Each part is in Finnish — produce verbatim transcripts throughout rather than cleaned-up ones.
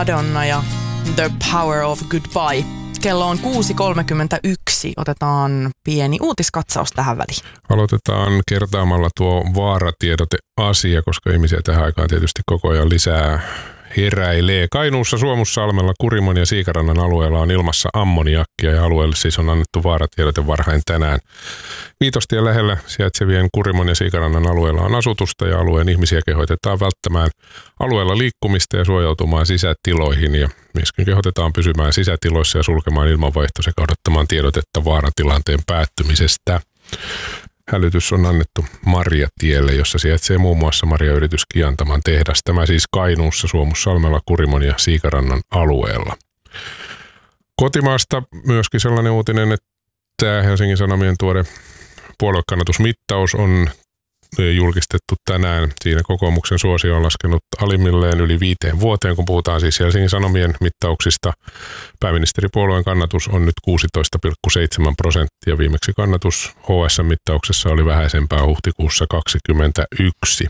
Madonna ja The Power of Goodbye. Kello on kuusi kolmekymmentäyksi. Otetaan pieni uutiskatsaus tähän väliin. Aloitetaan kertaamalla tuo vaaratiedote-asia, koska ihmisiä tähän aikaan tietysti koko ajan lisää heräilee. Kainuussa Suomussalmella, Kurimon ja Siikarannan alueella on ilmassa ammoniakkia ja alueelle siis on annettu vaaratiedote varhain tänään. Viitostien lähellä sijaitsevien Kurimon ja Siikarannan alueella on asutusta ja alueen ihmisiä kehotetaan välttämään alueella liikkumista ja suojautumaan sisätiloihin ja myöskin kehotetaan pysymään sisätiloissa ja sulkemaan ilmanvaihto sekä odottamaan tiedotetta vaaratilanteen päättymisestä. Hälytys on annettu Marjatielle, jossa sijaitsee muun muassa marjayritys Kiantaman tehdas. Tämä siis Kainuussa, Suomussalmella, Kurimon ja Siikarannan alueella. Kotimaasta myöskin sellainen uutinen, että Helsingin Sanomien tuore puoluekannatusmittaus on julkistettu tänään. Siinä kokoomuksen suosio on laskenut alimmilleen yli viiteen vuoteen, kun puhutaan siis Helsingin Sanomien mittauksista. Pääministeripuolueen kannatus on nyt kuusitoista pilkku seitsemän prosenttia. Viimeksi kannatus H S-mittauksessa oli vähäisempää huhtikuussa kaksikymmentäyksi.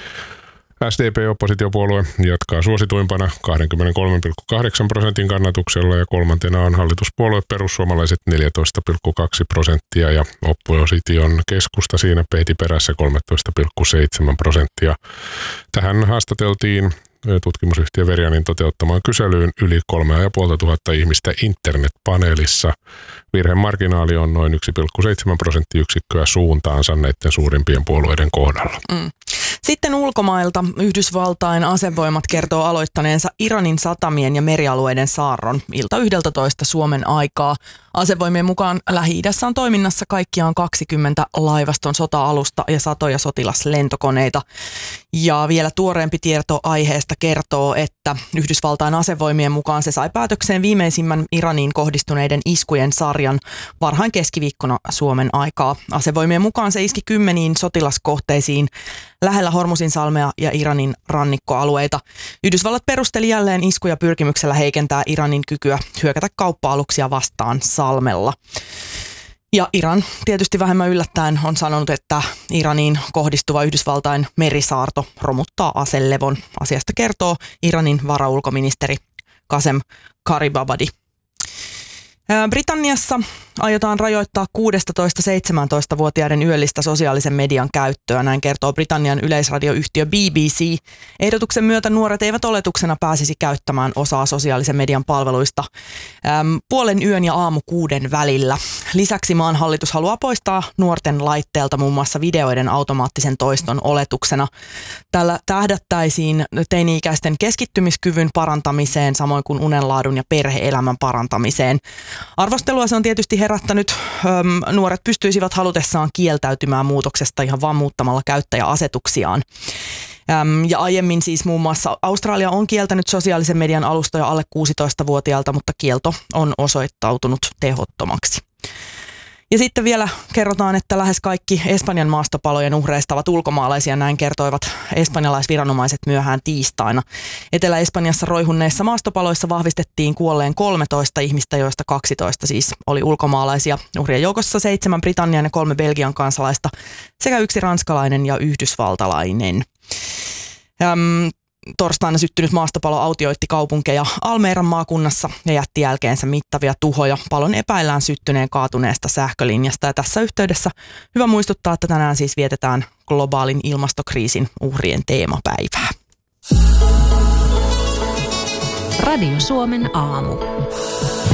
S D P-oppositiopuolue jatkaa suosituimpana kaksikymmentäkolme pilkku kahdeksan prosentin kannatuksella ja kolmantena on hallituspuolue Perussuomalaiset neljätoista pilkku kaksi prosenttia ja opposition keskusta siinä pehti perässä kolmetoista pilkku seitsemän prosenttia. Tähän haastateltiin tutkimusyhtiö Verianin toteuttamaan kyselyyn yli kolme ja puoli tuhatta ihmistä internetpaneelissa. Virhemarginaali on noin yksi pilkku seitsemän prosenttiyksikköä suuntaansa näiden suurimpien puolueiden kohdalla. Mm. Sitten ulkomailta Yhdysvaltain asevoimat kertoo aloittaneensa Iranin satamien ja merialueiden saarron ilta yksitoista Suomen aikaa. Asevoimien mukaan Lähi-idässä on toiminnassa kaikkiaan kaksikymmentä laivaston sota-alusta ja satoja sotilaslentokoneita. Ja vielä tuoreempi tieto aiheesta kertoo, että Yhdysvaltain asevoimien mukaan se sai päätökseen viimeisimmän Iraniin kohdistuneiden iskujen sarjan varhain keskiviikkona Suomen aikaa. Asevoimien mukaan se iski kymmeniin sotilaskohteisiin lähellä Hormuzinsalmea ja Iranin rannikkoalueita. Yhdysvallat perusteli jälleen iskuja pyrkimyksellä heikentää Iranin kykyä hyökätä kauppa-aluksia vastaan salmella. Ja Iran tietysti vähemmän yllättäen on sanonut, että Iraniin kohdistuva Yhdysvaltain merisaarto romuttaa aselevon. Asiasta kertoo Iranin varaulkoministeri Qasem Gharibabadi. Britanniassa aiotaan rajoittaa kuusitoista seitsemäntoista-vuotiaiden yöllistä sosiaalisen median käyttöä, näin kertoo Britannian yleisradioyhtiö B B C. Ehdotuksen myötä nuoret eivät oletuksena pääsisi käyttämään osaa sosiaalisen median palveluista äm, puolen yön ja aamu kuuden välillä. Lisäksi maan hallitus haluaa poistaa nuorten laitteelta muun muassa videoiden automaattisen toiston oletuksena. Tällä tähdättäisiin teini-ikäisten keskittymiskyvyn parantamiseen, samoin kuin unenlaadun ja perhe-elämän parantamiseen. Arvostelua se on tietysti herättänyt. Öm, nuoret pystyisivät halutessaan kieltäytymään muutoksesta ihan vaan muuttamalla käyttäjäasetuksiaan. Öm, ja aiemmin siis muun muassa Australia on kieltänyt sosiaalisen median alustoja alle kuusitoistavuotiailta, mutta kielto on osoittautunut tehottomaksi. Ja sitten vielä kerrotaan, että lähes kaikki Espanjan maastopalojen uhreista ovat ulkomaalaisia, näin kertoivat espanjalaisviranomaiset myöhään tiistaina. Etelä-Espanjassa roihunneissa maastopaloissa vahvistettiin kuolleen kolmetoista ihmistä, joista kaksitoista siis oli ulkomaalaisia. Uhrien joukossa seitsemän Britannian ja kolme Belgian kansalaista sekä yksi ranskalainen ja yhdysvaltalainen. Öm, Torstaina syttynyt maastopalo autioitti kaupunkeja Almeiran maakunnassa ja jätti jälkeensä mittavia tuhoja. Palon epäillään syttyneen kaatuneesta sähkölinjasta ja tässä yhteydessä hyvä muistuttaa, että tänään siis vietetään globaalin ilmastokriisin uhrien teemapäivää. Radio Suomen aamu.